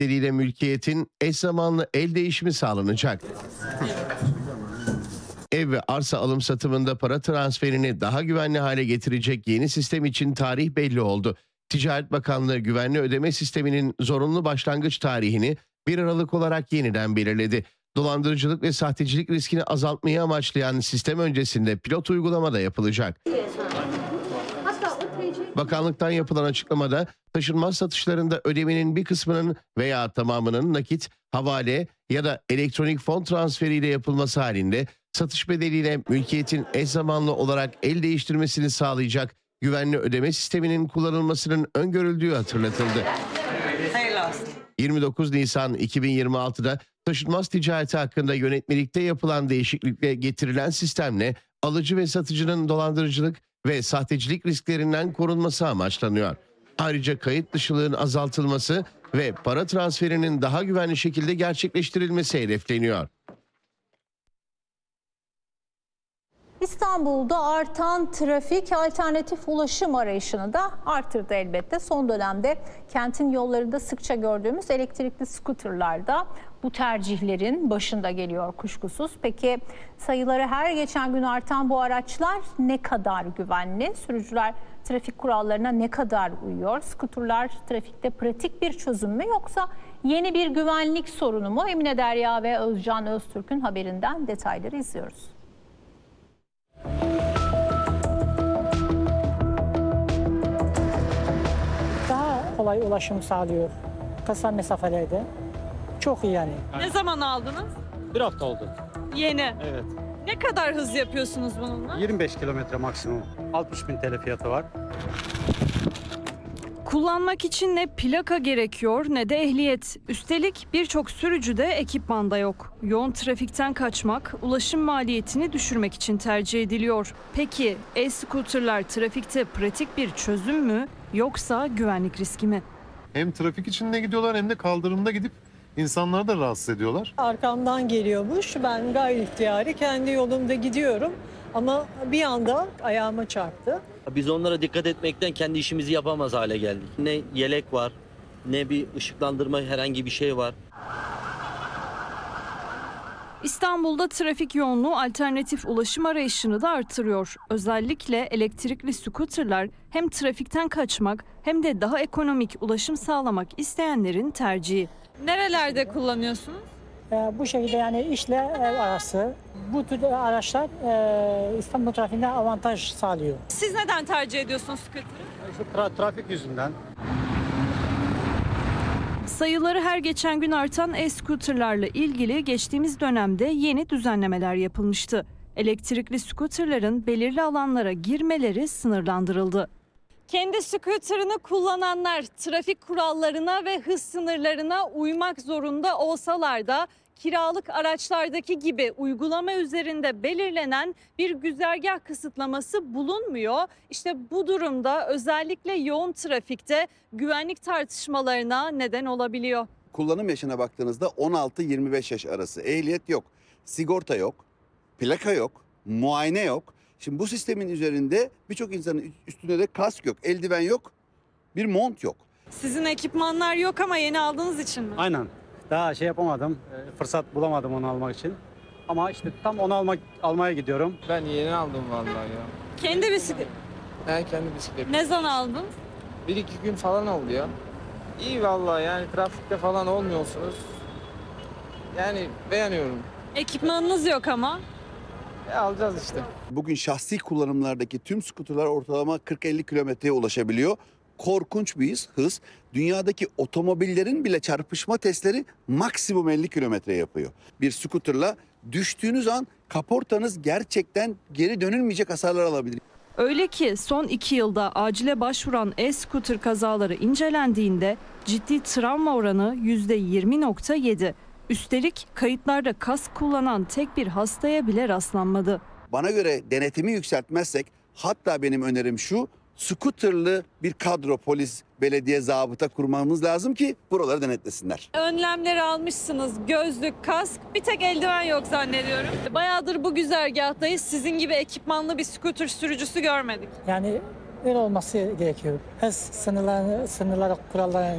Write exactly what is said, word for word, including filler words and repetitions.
bisikletleriyle mülkiyetin eş zamanlı el değişimi sağlanacak. Ev ve arsa alım satımında para transferini daha güvenli hale getirecek yeni sistem için tarih belli oldu. Ticaret Bakanlığı güvenli ödeme sisteminin zorunlu başlangıç tarihini bir Aralık olarak yeniden belirledi. Dolandırıcılık ve sahtecilik riskini azaltmayı amaçlayan sistem öncesinde pilot uygulama da yapılacak. Bakanlıktan yapılan açıklamada taşınmaz satışlarında ödemenin bir kısmının veya tamamının nakit, havale ya da elektronik fon transferiyle yapılması halinde satış bedeliyle mülkiyetin eş zamanlı olarak el değiştirmesini sağlayacak güvenli ödeme sisteminin kullanılmasının öngörüldüğü hatırlatıldı. yirmi dokuz Nisan iki bin yirmi altıda taşınmaz ticareti hakkında yönetmelikte yapılan değişiklikle getirilen sistemle alıcı ve satıcının dolandırıcılık ve sahtecilik risklerinden korunması amaçlanıyor. Ayrıca kayıt dışılığın azaltılması ve para transferinin daha güvenli şekilde gerçekleştirilmesi hedefleniyor. İstanbul'da artan trafik alternatif ulaşım arayışını da artırdı elbette. Son dönemde kentin yollarında sıkça gördüğümüz elektrikli skuterlar da bu tercihlerin başında geliyor kuşkusuz. Peki sayıları her geçen gün artan bu araçlar ne kadar güvenli? Sürücüler trafik kurallarına ne kadar uyuyor? Skuterlar trafikte pratik bir çözüm mü yoksa yeni bir güvenlik sorunu mu? Emine Derya ve Özcan Öztürk'ün haberinden detayları izliyoruz. Daha kolay ulaşım sağlıyor. Kısa mesafelerde. Çok iyi yani. Ne zaman aldınız? Bir hafta oldu. Yeni. Evet. Ne kadar hız yapıyorsunuz bununla? yirmi beş kilometre maksimum. altmış bin T L fiyatı var. Kullanmak için ne plaka gerekiyor ne de ehliyet. Üstelik birçok sürücüde ekipman da yok. Yoğun trafikten kaçmak, ulaşım maliyetini düşürmek için tercih ediliyor. Peki e-scooterlar trafikte pratik bir çözüm mü yoksa güvenlik riski mi? Hem trafik içinde gidiyorlar hem de kaldırımda gidip insanları da rahatsız ediyorlar. Arkamdan geliyormuş. Ben gayri ihtiyari kendi yolumda gidiyorum. Ama bir anda ayağıma çarptı. Biz onlara dikkat etmekten kendi işimizi yapamaz hale geldik. Ne yelek var, ne bir ışıklandırma herhangi bir şey var. İstanbul'da trafik yoğunluğu alternatif ulaşım arayışını da artırıyor. Özellikle elektrikli scooterlar hem trafikten kaçmak hem de daha ekonomik ulaşım sağlamak isteyenlerin tercihi. Nerelerde kullanıyorsunuz? Ee, bu şekilde yani işle ev arası bu tür araçlar e, İstanbul trafiğinde avantaj sağlıyor. Siz neden tercih ediyorsunuz scooter'ı? İşte tra- trafik yüzünden. Sayıları her geçen gün artan e-scooterlarla ilgili geçtiğimiz dönemde yeni düzenlemeler yapılmıştı. Elektrikli scooterların belirli alanlara girmeleri sınırlandırıldı. Kendi scooter'ını kullananlar trafik kurallarına ve hız sınırlarına uymak zorunda olsalar da kiralık araçlardaki gibi uygulama üzerinde belirlenen bir güzergah kısıtlaması bulunmuyor. İşte bu durumda özellikle yoğun trafikte güvenlik tartışmalarına neden olabiliyor. Kullanım yaşına baktığınızda on altı yirmi beş yaş arası. Ehliyet yok, sigorta yok, plaka yok, muayene yok. Şimdi bu sistemin üzerinde birçok insanın üstünde de kask yok, eldiven yok, bir mont yok. Sizin ekipmanlar yok ama yeni aldığınız için mi? Aynen. Daha şey yapamadım. Fırsat bulamadım onu almak için. Ama işte tam onu almak almaya gidiyorum. Ben yeni aldım vallahi ya. Kendi bisiklet. Ben kendi bisikletim. Ne zaman aldın? Bir iki gün falan oldu ya. İyi vallahi yani trafikte falan olmuyorsunuz. Yani beğeniyorum. Ekipmanınız yok ama. E, alacağız işte. Bugün şahsi kullanımlardaki tüm skuterlar ortalama kırk elli kilometreye ulaşabiliyor. Korkunç bir hız. Dünyadaki otomobillerin bile çarpışma testleri maksimum elli kilometre yapıyor. Bir skuterla düştüğünüz an kaportanız gerçekten geri dönülmeyecek hasarlar alabilir. Öyle ki son iki yılda acile başvuran e-scooter kazaları incelendiğinde ciddi travma oranı yüzde yirmi virgül yedi. Üstelik kayıtlarda kask kullanan tek bir hastaya bile rastlanmadı. Bana göre denetimi yükseltmezsek, hatta benim önerim şu, skuterlı bir kadro, polis, belediye, zabıta kurmamız lazım ki buraları denetlesinler. Önlemleri almışsınız. Gözlük, kask, bir tek eldiven yok zannediyorum. Bayağıdır bu güzergahtayız. Sizin gibi ekipmanlı bir scooter sürücüsü görmedik. Yani öyle olması gerekiyor. Hız sınırları, sınırları kurallarına